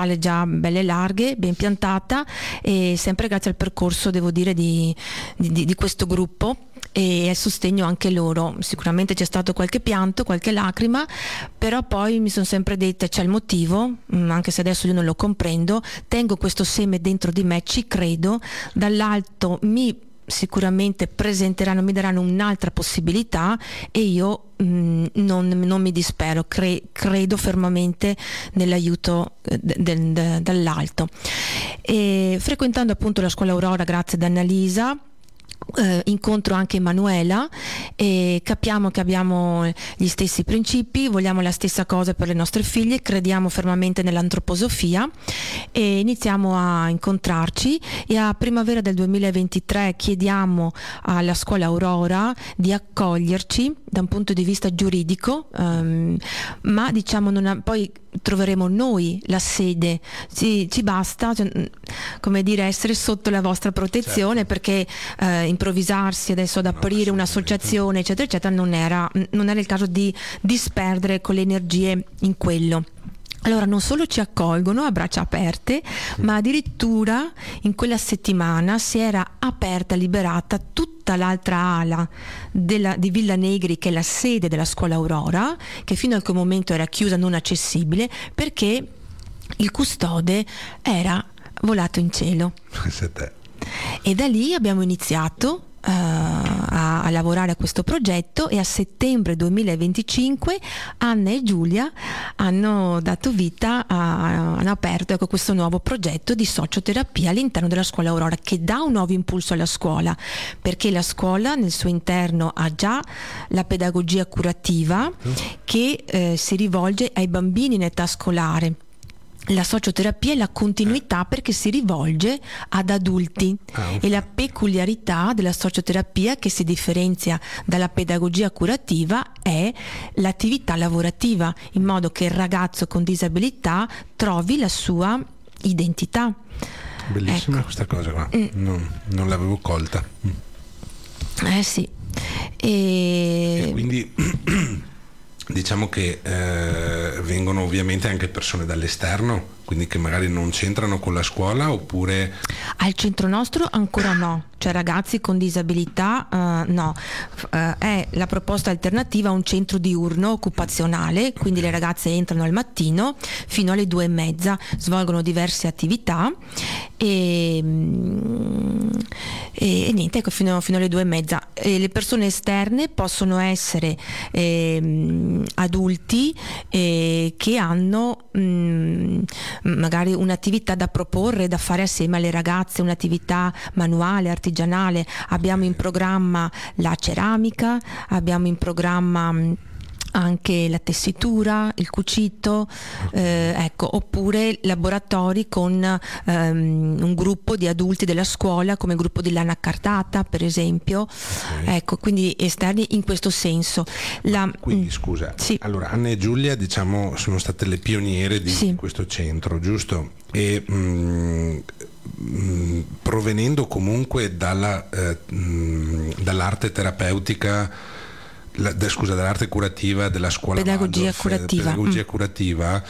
spalle già belle larghe, ben piantata, e sempre grazie al percorso, devo dire, di questo gruppo e al sostegno anche loro. Sicuramente c'è stato qualche pianto, qualche lacrima, però poi mi sono sempre detta c'è il motivo, anche se adesso io non lo comprendo, tengo questo seme dentro di me, ci credo, dall'alto sicuramente presenteranno, mi daranno un'altra possibilità e io non mi dispero, credo fermamente nell'aiuto dall'alto. E frequentando appunto la scuola Aurora, grazie ad Annalisa, incontro anche Emanuela e capiamo che abbiamo gli stessi principi, vogliamo la stessa cosa per le nostre figlie, crediamo fermamente nell'antroposofia e iniziamo a incontrarci, e a primavera del 2023 chiediamo alla scuola Aurora di accoglierci da un punto di vista giuridico, ma diciamo poi troveremo noi la sede, ci basta, come dire, essere sotto la vostra protezione, certo. Perché improvvisarsi adesso ad aprire un'associazione eccetera eccetera non era il caso di disperdere con le energie in quello. Allora non solo ci accolgono a braccia aperte, ma addirittura in quella settimana si era aperta, liberata tutta l'altra ala di Villa Negri, che è la sede della scuola Aurora, che fino a quel momento era chiusa, non accessibile, perché il custode era volato in cielo. E da lì abbiamo iniziato a lavorare a questo progetto, e a settembre 2025 Anna e Giulia hanno dato vita hanno aperto questo nuovo progetto di socioterapia all'interno della scuola Aurora, che dà un nuovo impulso alla scuola, perché la scuola nel suo interno ha già la pedagogia curativa che si rivolge ai bambini in età scolare. La socioterapia è la continuità perché si rivolge ad adulti, e la peculiarità della socioterapia, che si differenzia dalla pedagogia curativa, è l'attività lavorativa, in modo che il ragazzo con disabilità trovi la sua identità. Bellissima questa cosa qua, non l'avevo colta. Sì. E quindi diciamo che vengono ovviamente anche persone dall'esterno, quindi che magari non c'entrano con la scuola, oppure al centro nostro ancora no, cioè ragazzi con disabilità no, è la proposta alternativa a un centro diurno occupazionale, quindi le ragazze entrano al mattino fino alle 2:30, svolgono diverse attività e niente, ecco, fino alle 2:30. Le persone esterne possono essere adulti che hanno magari un'attività da proporre, da fare assieme alle ragazze, un'attività manuale, artigianale. Abbiamo in programma la ceramica, abbiamo in programma anche la tessitura, il cucito, ecco, oppure laboratori con un gruppo di adulti della scuola, come il gruppo di lana cartata per esempio, ecco, quindi esterni in questo senso. Quindi scusa, sì. Allora Anna e Giulia, diciamo, sono state le pioniere di questo centro, giusto? E provenendo comunque dall'arte terapeutica, dall'arte curativa della scuola pedagogia Waldorf, curativa,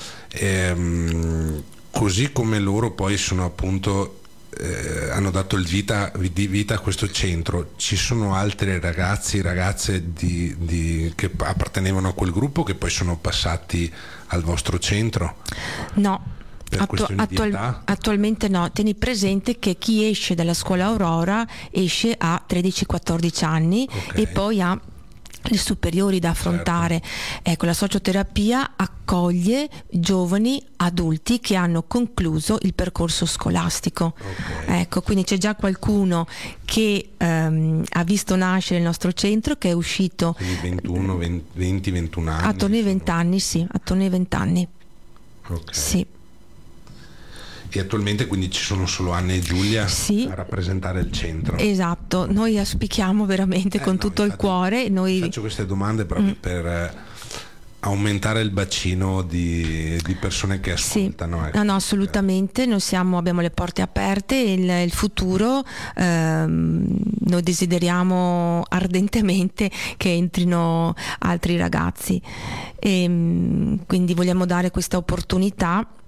così come loro poi sono appunto hanno dato il vita a questo centro, ci sono altri ragazze che appartenevano a quel gruppo che poi sono passati al vostro centro? No. Attualmente no. Tieni presente che chi esce dalla scuola Aurora esce a 13-14 anni e poi ha le superiori da affrontare. Certo. Ecco, la socioterapia accoglie giovani adulti che hanno concluso il percorso scolastico. Ecco, quindi c'è già qualcuno che ha visto nascere il nostro centro, che è uscito 20-21 anni. Attorno ai 20 anni, sì, attorno ai 20 anni. Sì. E attualmente quindi ci sono solo Anna e Giulia a rappresentare il centro. Esatto, noi auspichiamo veramente con tutto il cuore. Faccio queste domande proprio per aumentare il bacino di persone che ascoltano. Sì. No, assolutamente, noi abbiamo le porte aperte, il futuro noi desideriamo ardentemente che entrino altri ragazzi, e quindi vogliamo dare questa opportunità